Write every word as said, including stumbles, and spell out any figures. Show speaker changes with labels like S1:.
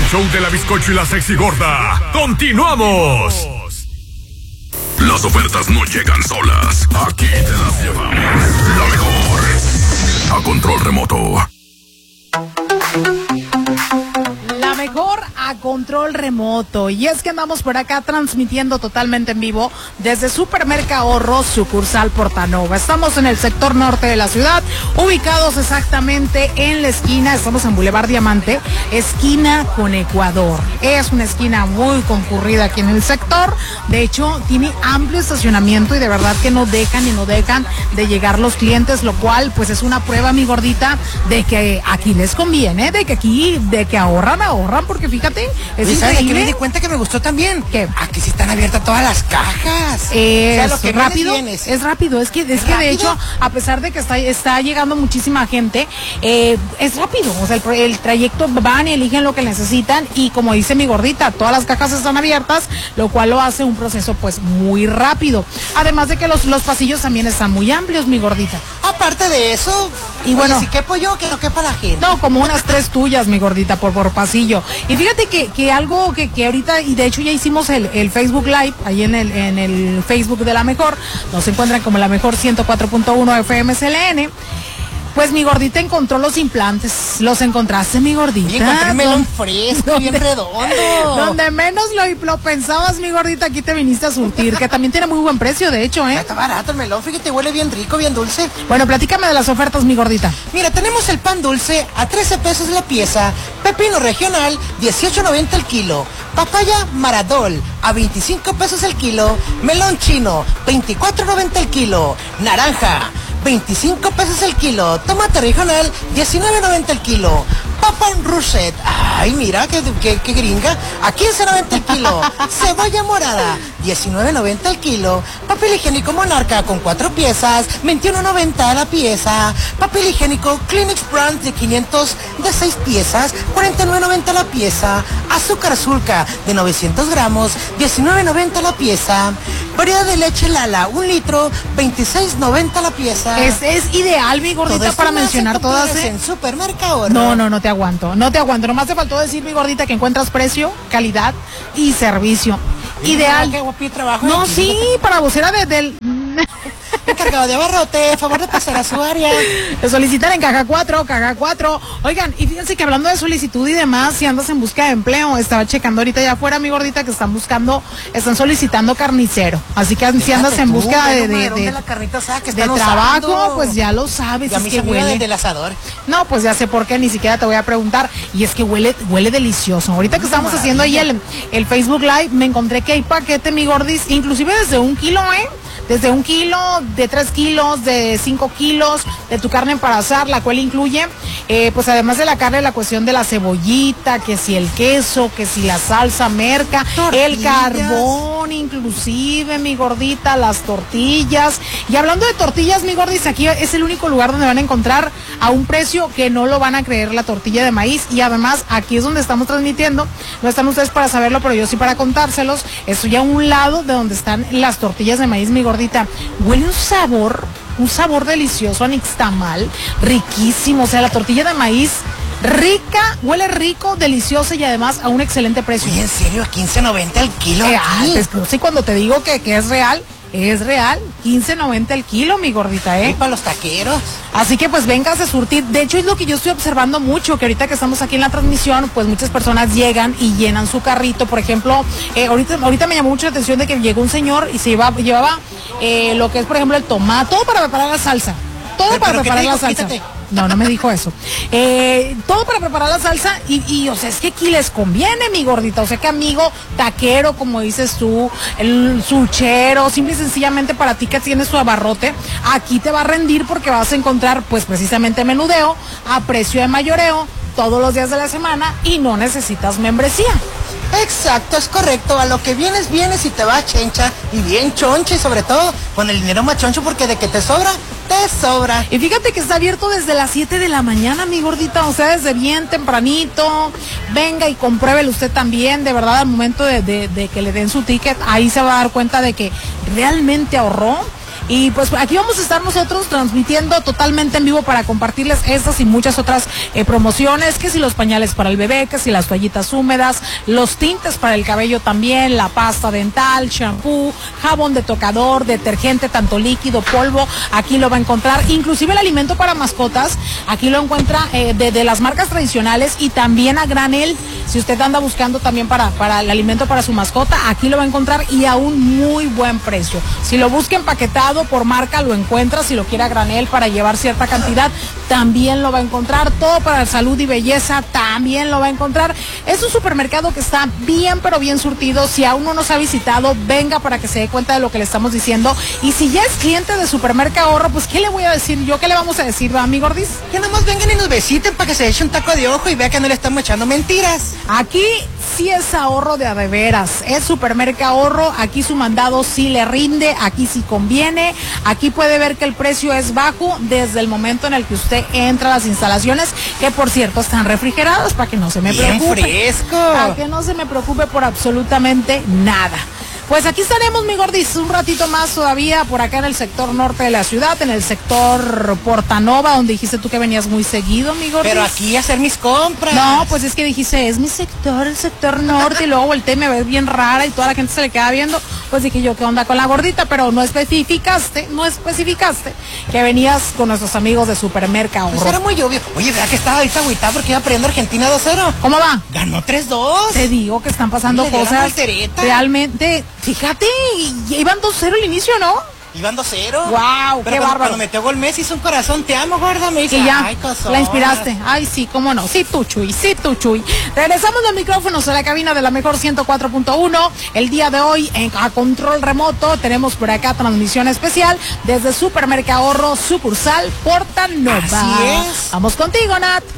S1: show de la Bizcocho y la Sexy Gorda. ¡Continuamos! Las ofertas no llegan solas. Aquí te las llevamos. La mejor. A control remoto.
S2: La mejor a control remoto. Y es que andamos por acá transmitiendo totalmente en vivo desde Supermercado Ahorro, sucursal Portanova. Estamos en el sector norte de la ciudad, ubicados exactamente en la esquina. Estamos en Boulevard Diamante, esquina con Ecuador. Es una esquina muy concurrida aquí en el sector. De hecho, tiene amplio estacionamiento y de verdad que no dejan y no dejan de llegar los clientes, lo cual pues es una prueba, mi gordita, de que aquí les conviene, de que aquí, de que ahorran, ahorran, porque fíjate, es
S3: ¿sabes
S2: increíble.
S3: que me di cuenta que me gustó también?
S2: ¿Qué?
S3: Aquí sí están abiertas todas las cajas.
S2: Es
S3: o sea, lo que
S2: rápido,
S3: vienes, vienes.
S2: es rápido, es que, es,
S3: ¿Es
S2: que de
S3: rápido?
S2: hecho, a pesar de que está, está llegando muchísima gente, eh, es rápido, o sea, el, el trayecto van y eligen lo que necesitan y como dice mi gordita, todas las cajas están abiertas, lo cual lo hace un proceso pues muy rápido. Además de que los, los pasillos también están muy amplios, mi gordita.
S3: Aparte de eso,
S2: Y bueno,
S3: oye, si quepo yo, que no quepa la gente.
S2: No, como unas tres tuyas, mi gordita, por, por pasillo. Y fíjate que, que algo que, que ahorita, y de hecho ya hicimos el, el Facebook Live, ahí en el, en el Facebook de La Mejor, nos encuentran como La Mejor ciento cuatro punto uno F M C L N. Pues mi gordita encontró los implantes. ¿Los encontraste, mi gordita?
S3: Y encontré un melón
S2: ¿Dónde-
S3: fresco, bien redondo.
S2: Donde menos lo, lo pensabas, mi gordita, aquí te viniste a surtir, que también tiene muy buen precio, de hecho, ¿eh?
S3: Está barato el melón, fíjate, huele bien rico, bien dulce.
S2: Bueno, platícame de las ofertas, mi gordita.
S3: Mira, tenemos el pan dulce a trece pesos la pieza, pepino regional dieciocho noventa el kilo, papaya maradol a veinticinco pesos el kilo, melón chino veinticuatro noventa el kilo, naranja veinticinco pesos el kilo, tomate regional diecinueve noventa el kilo, papa russet, ay mira qué, qué, qué gringa, a quince noventa el kilo, cebolla morada diecinueve noventa el kilo, papel higiénico Monarca con cuatro piezas veintiuno noventa la pieza, papel higiénico Kleenex Brand de quinientos de seis piezas cuarenta y nueve noventa la pieza, azúcar Zulka de novecientos gramos diecinueve noventa la pieza, variedad de leche Lala un litro veintiséis noventa la pieza.
S2: Es, es ideal, mi gordita,
S3: Todo esto
S2: para
S3: más
S2: mencionar
S3: en
S2: todas,
S3: compras
S2: ¿eh?
S3: en Supermercado.
S2: No, no, no te aguanto, no te aguanto. Nomás te faltó decir, mi gordita, que encuentras precio, calidad y servicio. Ideal.
S3: Qué guapi trabajo.
S2: No,
S3: aquí.
S2: sí, para vocera de- del...
S3: Encargado de abarrote, favor de pasar a su área.
S2: Te solicitan en caja cuatro, caja cuatro. Oigan, y fíjense que hablando de solicitud y demás, si andas en busca de empleo, estaba checando ahorita allá afuera, mi gordita, que están buscando, están solicitando carnicero. Así que si andas
S3: Fíjate
S2: en
S3: tú,
S2: busca
S3: ve
S2: de, de,
S3: numerón
S2: de,
S3: de la carnita asada que
S2: de
S3: están
S2: trabajo,
S3: usando.
S2: pues ya lo sabes,
S3: Y a
S2: es
S3: mí
S2: que
S3: se me iba
S2: huele.
S3: desde el asador.
S2: No, pues ya sé por qué, ni siquiera te voy a preguntar. Y es que huele, huele delicioso. Ahorita que estamos haciendo ahí el, el Facebook Live, me encontré que hay paquete, mi gordis, inclusive desde un kilo, ¿eh? Desde un kilo, de tres kilos, de cinco kilos, de tu carne para asar, la cual incluye, eh, pues además de la carne, la cuestión de la cebollita, que si el queso, que si la salsa merca, el
S3: Tortillas.
S2: carbón, inclusive, mi gordita, las tortillas. Y hablando de tortillas, mi gordis, aquí es el único lugar donde van a encontrar a un precio que no lo van a creer, la tortilla de maíz. Y además, aquí es donde estamos transmitiendo. No están ustedes para saberlo, pero yo sí para contárselos. Estoy a un lado de donde están las tortillas de maíz, mi gordita. Huele un sabor, un sabor delicioso a nixtamal, riquísimo. O sea, la tortilla de maíz rica, huele rico, deliciosa y además a un excelente precio.
S3: Oye, en serio, a quince noventa el kilo.
S2: Eh,
S3: aquí.
S2: ah, pues, sí, cuando te digo que, que es real, es real. quince noventa el kilo, mi gordita,
S3: Y
S2: ¿eh?
S3: para los taqueros.
S2: Así que pues vengas a surtir. De hecho es lo que yo estoy observando mucho, que ahorita que estamos aquí en la transmisión, pues muchas personas llegan y llenan su carrito. Por ejemplo, eh, ahorita, ahorita me llamó mucho la atención de que llegó un señor y se llevaba, llevaba eh, lo que es, por ejemplo, el tomate, todo para preparar la salsa. Todo
S3: Pero,
S2: para
S3: pero, ¿qué
S2: preparar
S3: te
S2: la
S3: dijo?
S2: salsa.
S3: Quítate.
S2: No, no me dijo eso. Eh, todo para preparar la salsa y, y, o sea, es que aquí les conviene, mi gordita. O sea, que amigo taquero, como dices tú, el suchero, simple y sencillamente para ti que tienes tu abarrote, aquí te va a rendir porque vas a encontrar, pues, precisamente menudeo a precio de mayoreo todos los días de la semana y no necesitas membresía.
S3: Exacto, es correcto. A lo que vienes, vienes y te va chencha. Y bien choncha y sobre todo con el dinero más choncho porque de que te sobra, te sobra.
S2: Y fíjate que está abierto desde las siete de la mañana, mi gordita, o sea, desde bien tempranito. Venga y compruébelo usted también, de verdad, al momento de, de, de que le den su ticket, ahí se va a dar cuenta de que realmente ahorró. Y pues aquí vamos a estar nosotros transmitiendo totalmente en vivo para compartirles estas y muchas otras eh, promociones, que si los pañales para el bebé, que si las toallitas húmedas, los tintes para el cabello también, la pasta dental, shampoo, jabón de tocador, detergente, tanto líquido, polvo, aquí lo va a encontrar, inclusive el alimento para mascotas, aquí lo encuentra eh, de, de las marcas tradicionales y también a granel, si usted anda buscando también para, para el alimento para su mascota, aquí lo va a encontrar y a un muy buen precio. Si lo busca empaquetado por marca, lo encuentra, si lo quiere a granel para llevar cierta cantidad, también lo va a encontrar, todo para salud y belleza, también lo va a encontrar. Es un supermercado que está bien, pero bien surtido. Si aún no nos ha visitado, venga para que se dé cuenta de lo que le estamos diciendo. Y si ya es cliente de Supermercado Ahorro, pues ¿qué le voy a decir yo? ¿Qué le vamos a decir, va, mi gordis?
S3: Que nomás vengan y nos visiten para que se eche un taco de ojo y vea que no le estamos echando mentiras.
S2: Aquí sí es ahorro de a de veras, es Supermercado Ahorro, aquí su mandado sí le rinde, aquí sí conviene, aquí puede ver que el precio es bajo desde el momento en el que usted entra a las instalaciones, que por cierto están refrigeradas para que no se me
S3: Bien
S2: preocupe.
S3: fresco.
S2: Para que no se me preocupe por absolutamente nada. Pues aquí estaremos, mi gordis, un ratito más todavía por acá en el sector norte de la ciudad, en el sector Portanova, donde dijiste tú que venías muy seguido, mi gordis.
S3: Pero aquí a hacer mis compras.
S2: No, pues es que dijiste, es mi sector, el sector norte, y luego volteé y me ves bien rara y toda la gente se le queda viendo. Pues dije yo, ¿qué onda con la gordita? Pero no especificaste, no especificaste que venías con nuestros amigos de Supermercado Ahorro.
S3: Pues era muy obvio. Oye, ¿verdad que estaba ahorita agüitado porque iba perdiendo Argentina dos cero?
S2: ¿Cómo va?
S3: Ganó tres dos.
S2: Te digo que están pasando
S3: Le dieron
S2: cosas
S3: voltereta.
S2: realmente. Fíjate, iban dos cero al inicio, ¿no?
S3: Iban dos cero.
S2: Guau,
S3: Pero
S2: qué
S3: cuando,
S2: bárbaro.
S3: cuando metió gol Messi hizo un corazón, te amo, gorda, me dice.
S2: Y ya,
S3: ay, cosona.
S2: la inspiraste. Ay, sí, cómo no. Sí, tú, Chuy, sí, tú, Chuy. Regresamos los micrófonos a la cabina de la mejor ciento cuatro punto uno. El día de hoy, en, a control remoto, tenemos por acá transmisión especial desde Supermercado Ahorro, sucursal Portanova.
S3: Así es.
S2: Vamos contigo, Nat.